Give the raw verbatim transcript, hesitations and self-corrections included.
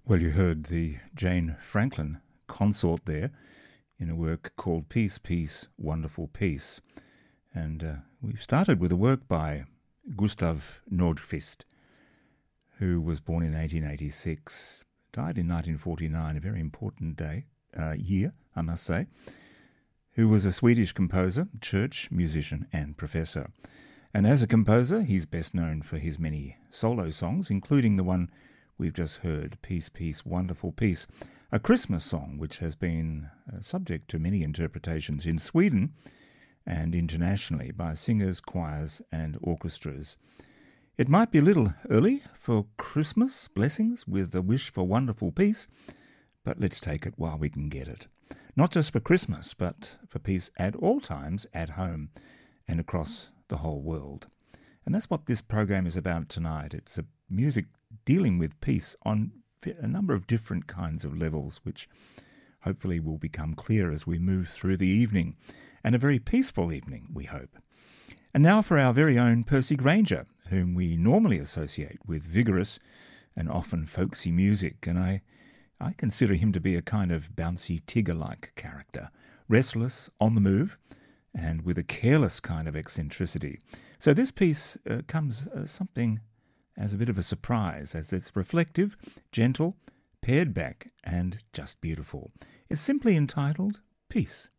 Well, you heard the Jane Franklin consort there in a work called Peace, Peace, Wonderful Peace. And uh, we started with a work by Gustav Nordqvist, who was born in eighteen eighty-six, died in nineteen forty-nine, a very important day, uh, year, I must say, who was a Swedish composer, church musician and professor. And as a composer, he's best known for his many solo songs, including the one we've just heard, Peace, Peace, Wonderful Peace, a Christmas song which has been uh, subject to many interpretations in Sweden and internationally by singers, choirs and orchestras. It might be a little early for Christmas blessings with a wish for wonderful peace, but let's take it while we can get it. Not just for Christmas, but for peace at all times, at home and across the whole world. And that's what this program is about tonight. It's a music dealing with peace on a number of different kinds of levels, which hopefully will become clear as we move through the evening. And a very peaceful evening, we hope. And now for our very own Percy Granger, whom we normally associate with vigorous and often folksy music. And I, I consider him to be a kind of bouncy Tigger-like character, restless, on the move, and with a careless kind of eccentricity. So this piece uh, comes uh, something as a bit of a surprise, as it's reflective, gentle, pared back, and just beautiful. It's simply entitled Peace.